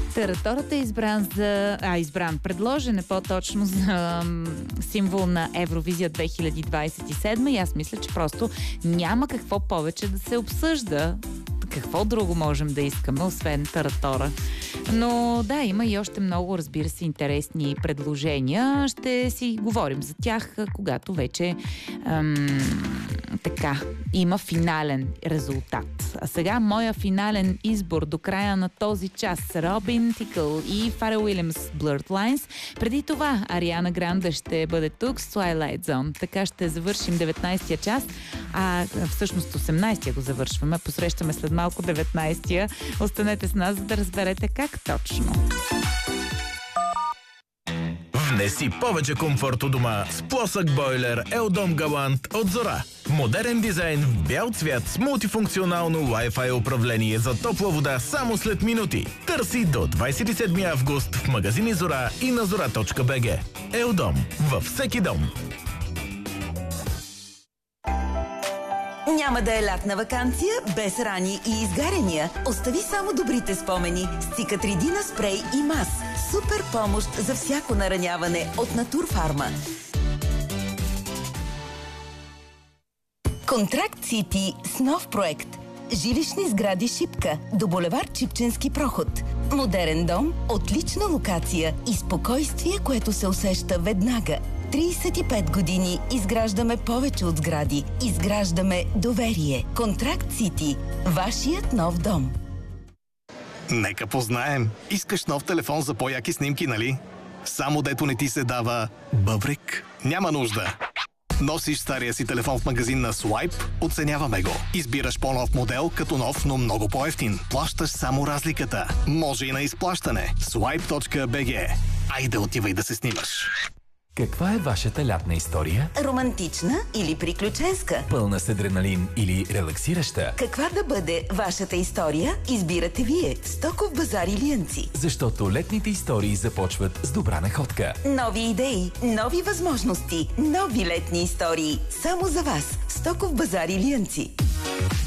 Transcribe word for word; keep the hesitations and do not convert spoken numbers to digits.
Тераторът е избран за... А, избран. Предложен е по-точно за м, символ на Евровизия две хиляди двадесет и седма и аз мисля, че просто няма какво повече да се обсъжда. Какво друго можем да искаме, освен Таратора. Но да, има и още много, разбира се, интересни предложения. Ще си говорим за тях, когато вече ам, така, има финален резултат. А сега моя финален избор до края на този час. Робин Тикъл и Фарел Уилямс Blurred Lines. Преди това Ариана Гранде ще бъде тук с Twilight Zone. Така ще завършим деветнадесетия час, а всъщност осемнадесетия го завършваме. Посрещаме след малко деветнадесетия. Останете с нас, за да разберете как точно. Внеси повече комфорт у дома с плосък бойлер Еудом Галант от Зора. Модерен дизайн в бял цвят с мултифункционално Wi-Fi управление за топла вода само след минути. Търси до двадесет и седми август в магазини Зора и на зора точка би джи. Еудом във всеки дом. Няма да е лятна ваканция без рани и изгаряния. Остави само добрите спомени с Цикатридина спрей и мас. Супер помощ за всяко нараняване от Натурфарма. Контракт Сити с нов проект. Жилищни сгради Шипка до булевард Чипченски проход. Модерен дом, отлична локация и спокойствие, което се усеща веднага. тридесет и пет години изграждаме повече от сгради. Изграждаме доверие. Контракт Сити. Вашият нов дом. Нека познаем. Искаш нов телефон за по-яки снимки, нали? Само дето не ти се дава бъбрик? Няма нужда. Носиш стария си телефон в магазин на Swipe, оценяваме го. Избираш по-нов модел, като нов, но много по-евтин. Плащаш само разликата. Може и на изплащане. Swipe точка би джи. Айде отивай да се снимаш. Каква е вашата лятна история? Романтична или приключенска? Пълна с адреналин или релаксираща? Каква да бъде вашата история? Избирате вие. Стоков базар Илиянци. Защото летните истории започват с добра находка. Нови идеи, нови възможности, нови летни истории. Само за вас. Стоков базар Илиянци.